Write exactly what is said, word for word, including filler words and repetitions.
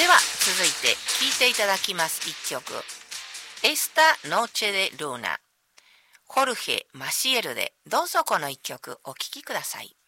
は続いて聴いていただきます一曲、エスタ・ノーチェ・デ・ルーナ、ホルヘ・マシエルで、どうぞこの一曲お聴きください。